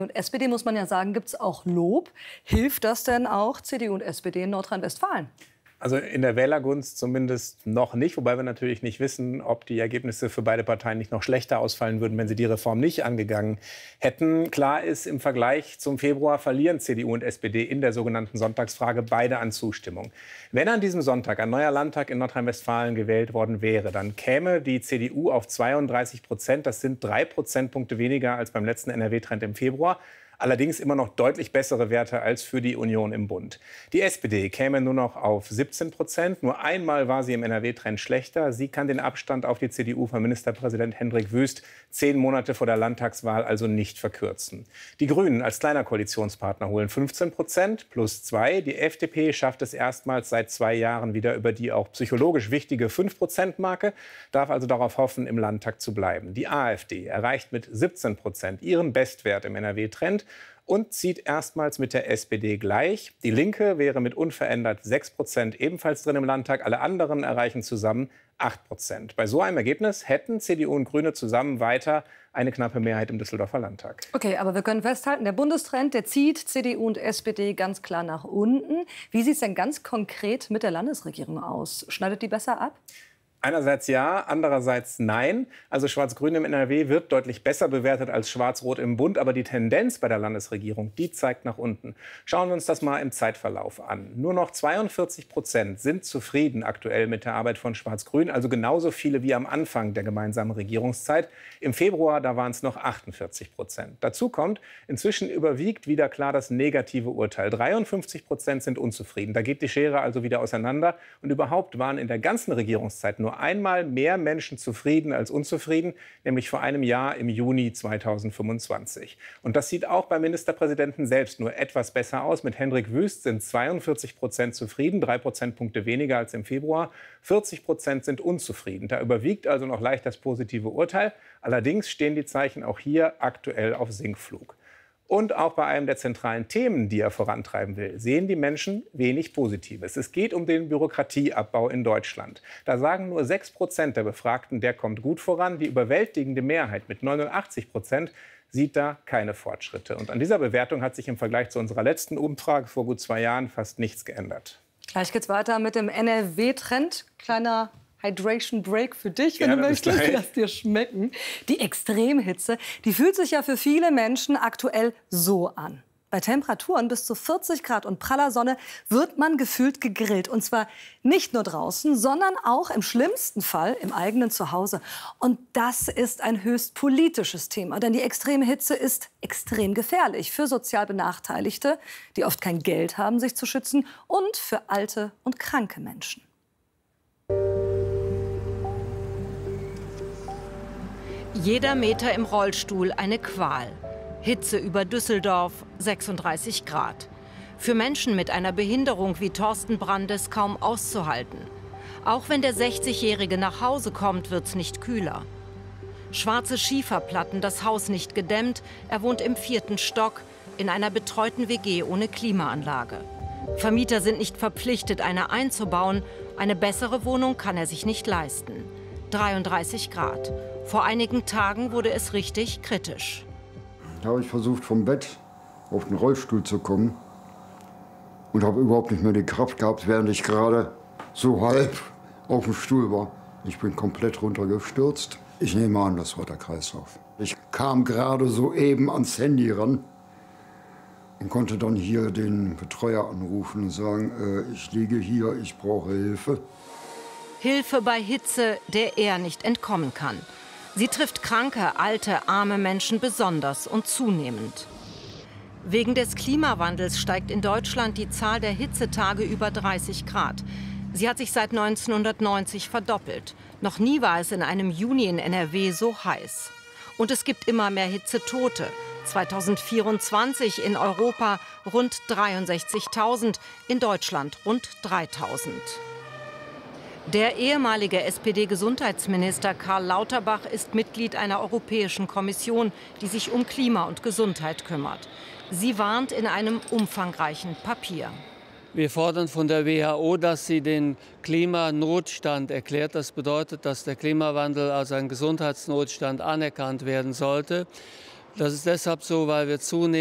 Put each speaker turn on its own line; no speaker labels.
Und SPD, muss man ja sagen, gibt es auch Lob. Hilft das denn auch CDU und SPD in Nordrhein-Westfalen?
Also in der Wählergunst zumindest noch nicht, wobei wir natürlich nicht wissen, ob die Ergebnisse für beide Parteien nicht noch schlechter ausfallen würden, wenn sie die Reform nicht angegangen hätten. Klar ist, im Vergleich zum Februar verlieren CDU und SPD in der sogenannten Sonntagsfrage beide an Zustimmung. Wenn an diesem Sonntag ein neuer Landtag in Nordrhein-Westfalen gewählt worden wäre, dann käme die CDU auf 32%. Das sind 3 Prozentpunkte weniger als beim letzten NRW-Trend im Februar. Allerdings immer noch deutlich bessere Werte als für die Union im Bund. Die SPD käme nur noch auf 17%. Nur einmal war sie im NRW-Trend schlechter. Sie kann den Abstand auf die CDU von Ministerpräsident Hendrik Wüst 10 Monate vor der Landtagswahl also nicht verkürzen. Die Grünen als kleiner Koalitionspartner holen 15% plus 2. Die FDP schafft es erstmals seit 2 Jahren wieder über die auch psychologisch wichtige 5%-Marke, darf also darauf hoffen, im Landtag zu bleiben. Die AfD erreicht mit 17% ihren Bestwert im NRW-Trend und zieht erstmals mit der SPD gleich. Die Linke wäre mit unverändert 6% ebenfalls drin im Landtag. Alle anderen erreichen zusammen 8%. Bei so einem Ergebnis hätten CDU und Grüne zusammen weiter eine knappe Mehrheit im Düsseldorfer Landtag.
Okay, aber wir können festhalten, der Bundestrend, der zieht CDU und SPD ganz klar nach unten. Wie sieht es denn ganz konkret mit der Landesregierung aus? Schneidet die besser ab?
Einerseits ja, andererseits nein. Also Schwarz-Grün im NRW wird deutlich besser bewertet als Schwarz-Rot im Bund. Aber die Tendenz bei der Landesregierung, die zeigt nach unten. Schauen wir uns das mal im Zeitverlauf an. Nur noch 42% sind zufrieden aktuell mit der Arbeit von Schwarz-Grün. Also genauso viele wie am Anfang der gemeinsamen Regierungszeit. Im Februar, da waren es noch 48%. Dazu kommt, inzwischen überwiegt wieder klar das negative Urteil. 53% sind unzufrieden. Da geht die Schere also wieder auseinander. Und überhaupt waren in der ganzen Regierungszeit nur einmal mehr Menschen zufrieden als unzufrieden, nämlich vor einem Jahr im Juni 2025. Und das sieht auch beim Ministerpräsidenten selbst nur etwas besser aus. Mit Hendrik Wüst sind 42% zufrieden, 3 Prozentpunkte weniger als im Februar. 40% sind unzufrieden. Da überwiegt also noch leicht das positive Urteil. Allerdings stehen die Zeichen auch hier aktuell auf Sinkflug. Und auch bei einem der zentralen Themen, die er vorantreiben will, sehen die Menschen wenig Positives. Es geht um den Bürokratieabbau in Deutschland. Da sagen nur 6% der Befragten, der kommt gut voran. Die überwältigende Mehrheit mit 89% sieht da keine Fortschritte. Und an dieser Bewertung hat sich im Vergleich zu unserer letzten Umfrage vor gut 2 Jahren fast nichts geändert.
Gleich geht's weiter mit dem NRW-Trend. Kleiner Hydration Break für dich, wenn
Gerne,
du möchtest. Lass dir schmecken. Die Extremhitze, die fühlt sich ja für viele Menschen aktuell so an. Bei Temperaturen bis zu 40 Grad und praller Sonne wird man gefühlt gegrillt. Und zwar nicht nur draußen, sondern auch im schlimmsten Fall im eigenen Zuhause. Und das ist ein höchst politisches Thema. Denn die extreme Hitze ist extrem gefährlich für sozial Benachteiligte, die oft kein Geld haben, sich zu schützen, und für alte und kranke Menschen.
Jeder Meter im Rollstuhl eine Qual. Hitze über Düsseldorf, 36 Grad. Für Menschen mit einer Behinderung wie Thorsten Brandes kaum auszuhalten. Auch wenn der 60-Jährige nach Hause kommt, wird's nicht kühler. Schwarze Schieferplatten, das Haus nicht gedämmt. Er wohnt im 4. Stock in einer betreuten WG ohne Klimaanlage. Vermieter sind nicht verpflichtet, eine einzubauen. Eine bessere Wohnung kann er sich nicht leisten. 33 Grad. Vor einigen Tagen wurde es richtig kritisch.
Da habe ich versucht, vom Bett auf den Rollstuhl zu kommen und habe überhaupt nicht mehr die Kraft gehabt, während ich gerade so halb auf dem Stuhl war. Ich bin komplett runtergestürzt. Ich nehme an, das war der Kreislauf. Ich kam gerade soeben ans Handy ran und konnte dann hier den Betreuer anrufen und sagen, ich liege hier, ich brauche Hilfe.
Hilfe bei Hitze, der er nicht entkommen kann. Sie trifft kranke, alte, arme Menschen besonders und zunehmend. Wegen des Klimawandels steigt in Deutschland die Zahl der Hitzetage über 30 Grad. Sie hat sich seit 1990 verdoppelt. Noch nie war es in einem Juni in NRW so heiß. Und es gibt immer mehr Hitzetote. 2024 in Europa rund 63.000, in Deutschland rund 3.000. Der ehemalige SPD-Gesundheitsminister Karl Lauterbach ist Mitglied einer Europäischen Kommission, die sich um Klima und Gesundheit kümmert. Sie warnt in einem umfangreichen Papier.
Wir fordern von der WHO, dass sie den Klimanotstand erklärt. Das bedeutet, dass der Klimawandel als ein Gesundheitsnotstand anerkannt werden sollte. Das ist deshalb so, weil wir zunehmend